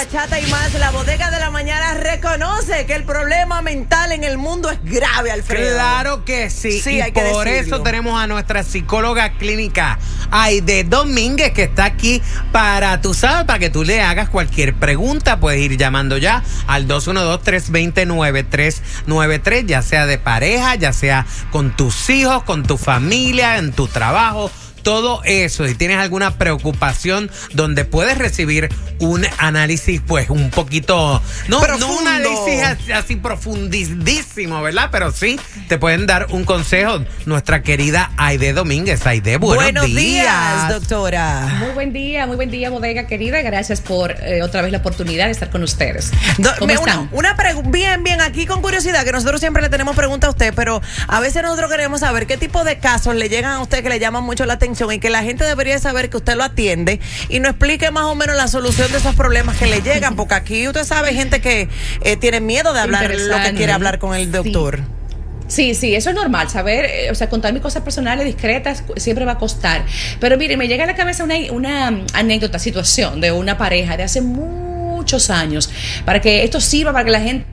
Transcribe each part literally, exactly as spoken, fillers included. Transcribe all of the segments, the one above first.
bachata y más, la bodega de la mañana reconoce que el problema mental en el mundo es grave, Alfredo. Claro que sí, sí y hay que por decirlo. eso tenemos a nuestra psicóloga clínica Aide Domínguez, que está aquí para, tú sabes, para que tú le hagas cualquier pregunta. Puedes ir llamando ya al dos uno dos, tres dos cero, nueve tres nueve tres, ya sea de pareja, ya sea con tus hijos, con tu familia, en tu trabajo. Todo eso, si tienes alguna preocupación donde puedes recibir un análisis, pues un poquito, no, no un análisis así, así profundísimo, ¿verdad? Pero sí te pueden dar un consejo. Nuestra querida Aide Domínguez. Aide, buenos, buenos días. días, días, doctora. Muy buen día, muy buen día, bodega querida. Gracias por eh, otra vez la oportunidad de estar con ustedes. Do, ¿Cómo me, están? Una, una pregu- bien, bien, aquí con curiosidad, que nosotros siempre le tenemos preguntas a usted, pero a veces nosotros queremos saber qué tipo de casos le llegan a usted que le llaman mucho la atención y que la gente debería saber que usted lo atiende y nos explique más o menos la solución de esos problemas que le llegan, porque aquí usted sabe, hay gente que eh, tiene miedo de hablar lo que quiere hablar con el doctor. Sí. Sí, sí, eso es normal, saber, eh, o sea, contar mis cosas personales discretas siempre va a costar. Pero mire, me llega a la cabeza una, una anécdota, situación de una pareja de hace muchos años, para que esto sirva, para que la gente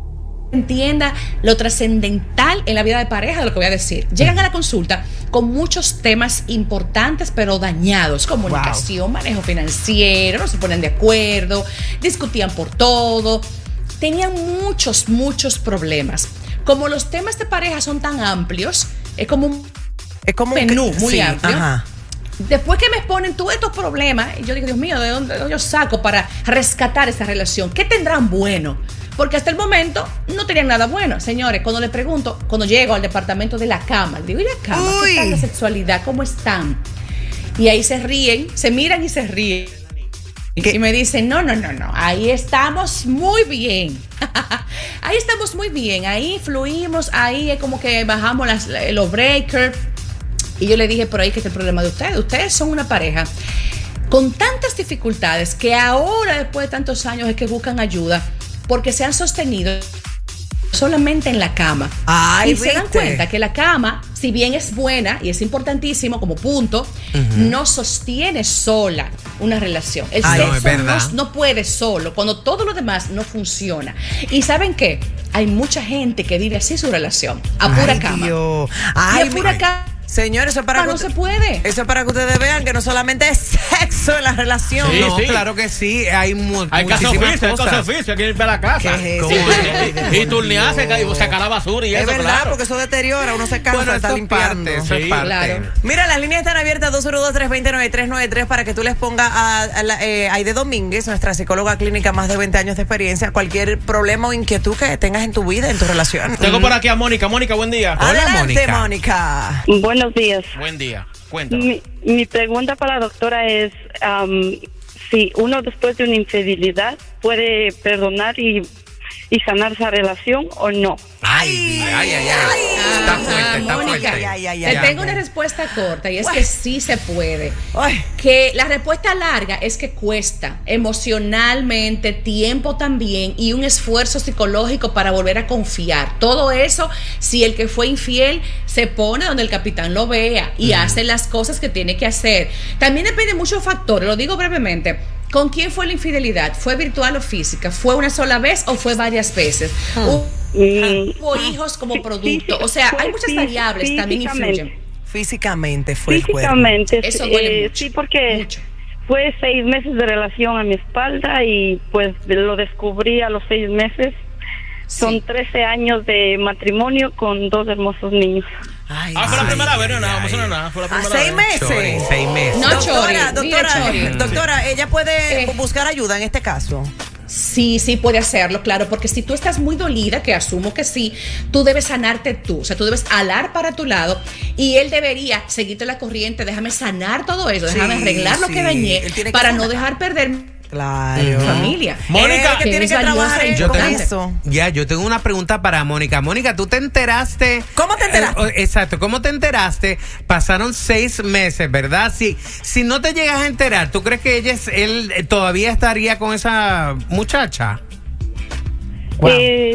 entienda lo trascendental en la vida de pareja de lo que voy a decir. Llegan a la consulta con muchos temas importantes pero dañados: comunicación, wow, manejo financiero, no se ponen de acuerdo, discutían por todo, tenían muchos, muchos problemas. Como los temas de pareja son tan amplios, es como un es como menú un, muy sí, amplio. Ajá. Después que me exponen todos estos problemas, yo digo, Dios mío, ¿de dónde yo saco para rescatar esa relación? ¿Qué tendrán bueno? Porque hasta el momento no tenían nada bueno. Señores, cuando les pregunto, cuando llego al departamento de la cama, le digo, ¿y la cama? Uy. ¿Qué tal la sexualidad? ¿Cómo están? Y ahí se ríen, se miran y se ríen. ¿Qué? Y me dicen, no, no, no, no, ahí estamos muy bien. Ahí estamos muy bien, ahí fluimos, ahí es como que bajamos las, los breakers. Y yo le dije, pero ahí que está el problema de ustedes. Ustedes son una pareja con tantas dificultades que ahora, después de tantos años, es que buscan ayuda porque se han sostenido solamente en la cama. Ay, y se dan ¿viste? cuenta que la cama, si bien es buena y es importantísimo como punto, uh-huh, no sostiene sola una relación. El Ay, sexo no, es verdad. no, no puede solo, cuando todo lo demás no funciona. ¿Y saben qué? Hay mucha gente que vive así su relación, a pura Ay, cama. Dios. Y Ay, a pura mi- cama. Señores, eso es para Ah, que no usted- se puede. Eso es para que ustedes vean que no solamente es sexo en la relación. Sí, no, sí. claro que sí, hay, mu- Hay caso muchísimas oficio, hay cosas. caso oficio, hay que ir a la casa. ¿Qué es ¿Cómo eso? es? Y turnearse y sacar la basura y Es eso, verdad, claro. porque eso deteriora, uno se cansa Bueno, de estar eso es limpiando. parte, eso es Sí, parte. claro. Mira, las líneas están abiertas dos uno dos, tres dos cero, nueve tres nueve tres para que tú les pongas a, a la, eh, Aide Domínguez, nuestra psicóloga clínica, más de veinte años de experiencia, cualquier problema o inquietud que tengas en tu vida, en tu relación. Tengo por aquí a Mónica. Mónica, buen día. Hola, Adelante, Mónica. Mónica. Buenos días. Buen día. Cuéntame. Mi, mi pregunta para la doctora es um, si uno después de una infidelidad puede perdonar y, y sanar esa relación o no. Ay, ay, ay, ay. Está Ah, fuerte, está Mónica, fuerte. ay, ay, Te ay, tengo ay. una respuesta corta y es Uy. que sí se puede. Ay. Que la respuesta larga es que cuesta emocionalmente, tiempo también y un esfuerzo psicológico para volver a confiar. Todo eso, si el que fue infiel se pone donde el capitán lo vea y Mm. hace las cosas que tiene que hacer. También depende de muchos factores, lo digo brevemente. ¿Con quién fue la infidelidad? ¿Fue virtual o física? ¿Fue una sola vez o fue varias veces? Hubo Mm, Hubo hijos como fí- producto. física- O sea, hay fue muchas fí- variables también físicamente. influyen. Físicamente fue el cuerpo. Físicamente, Eso eh, duele mucho, sí, porque mucho. fue seis meses de relación a mi espalda y pues lo descubrí a los seis meses. Son Sí. trece años de matrimonio con dos hermosos niños. Ay, Ah, fue la ay, primera vez, no, ay, no, ay. no, no, no, fue la ¿A primera seis vez. meses? Chori, seis meses. No, doctora, Chori, doctora, mira, Chori. doctora, ella puede Eh. buscar ayuda en este caso. Sí, sí puede hacerlo, claro, porque si tú estás muy dolida, que asumo que sí, tú debes sanarte tú, o sea, tú debes alar para tu lado y él debería seguirte la corriente, déjame sanar todo eso, déjame Sí, arreglar lo sí, que dañé él tiene que para sanar. no dejar perder Claro. familia. Mónica, Él que tiene es que valiosa trabajar e en- Yo con tengo, eso. ya, yo tengo una pregunta para Mónica. Mónica, ¿tú te enteraste? ¿Cómo te enteraste? Eh, o- exacto, ¿cómo te enteraste? Pasaron seis meses, ¿verdad? Si, si no te llegas a enterar, ¿tú crees que ella es, él eh, todavía estaría con esa muchacha? Wow. Eh,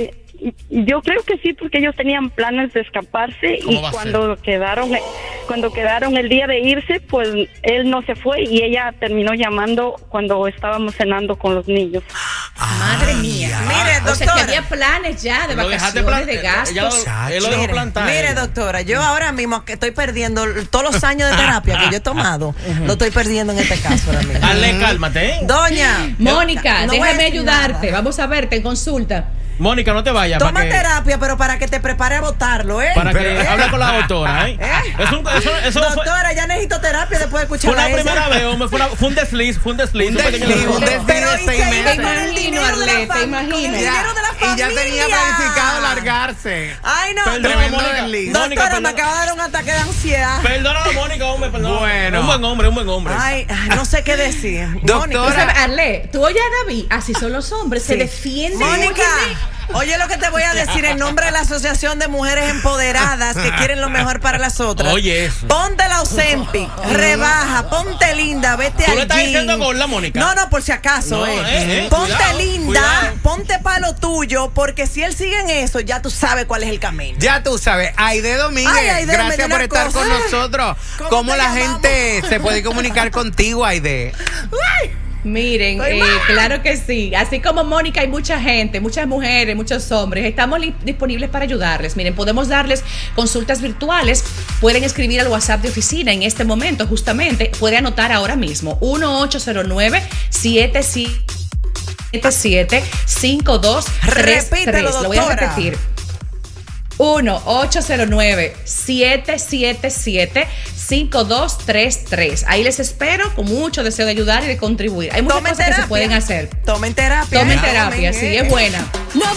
Yo creo que sí, porque ellos tenían planes de escaparse y cuando quedaron, cuando quedaron el día de irse, pues él no se fue y ella terminó llamando cuando estábamos cenando con los niños. Madre mía. Mire, O sea, doctora. que había planes ya de Lo dejaste vacaciones, plan- de gastos. ella lo- él lo dejó Mire, plantar. mire, doctora, yo ahora mismo que estoy perdiendo todos los años de terapia que yo he tomado, lo estoy perdiendo en este caso ahora mismo. Dale, cálmate, ¿eh? Doña. Mónica, no voy a déjame decir ayudarte. nada. Vamos a verte en consulta. Mónica, no te vayas. Toma para que, terapia, pero para que te prepare a votarlo, ¿eh? para que ¿Eh? hable con la doctora, ¿eh? ¿Eh? Es un- eso eso no fue, Doctora, ya necesito terapia después de fue escuchar la a ella. primera vez, hombre, fue, una- fue un desliz, fue un desliz. Un un pequeño desliz, un desliz. desliz Pero de y seis se meses. iba con el dinero de la Ale, te fam- imagino. con el dinero de la Y ya tenía familia. planificado largarse. Ay, no. Perdón, Tremendo Mónica. desliz. Doctora, Mónica, me perdón. acaba de dar un ataque de ansiedad. Perdónalo, Mónica, hombre, perdón. Bueno. Un buen hombre, un buen hombre. Ay, ay, no sé qué decir. Doctora. Tú sabes, Arle, tú oyes a David, así son los hombres, se Sí. defienden. Mónica, oye lo que te voy a decir en nombre de la Asociación de Mujeres Empoderadas que quieren lo mejor para las otras. Oye, eso. Ponte la Ozempic, rebaja, ponte linda, vete ¿Tú al le estás gym. diciendo gorda, Mónica? No, no, por si acaso, No, eh. eh, eh, Ponte cuidado, linda, cuidado. ponte para lo tuyo, porque si él sigue en eso, ya tú sabes cuál es el camino. Ya tú sabes, Aide Domínguez, Ay, Aide, me gracias dio por una estar cosa. con nosotros. ¿Cómo ¿Cómo te la llamamos? gente se puede comunicar contigo, Aide? Miren, Estoy eh, mal. claro que sí. Así como Mónica, hay mucha gente, muchas mujeres, muchos hombres. Estamos li- disponibles para ayudarles. Miren, podemos darles consultas virtuales. Pueden escribir al WhatsApp de oficina en este momento, justamente. Puede anotar ahora mismo. uno ocho cero nueve, siete siete cinco dos tres tres. Repítelo, Lo voy a doctora. repetir. uno ocho cero nueve, siete siete siete, cinco dos tres tres. Ahí les espero con mucho deseo de ayudar y de contribuir. Hay muchas Tomen cosas que se terapia. pueden hacer. Tomen terapia. Tomen eh. terapia, Tomen, sí, eh. es buena.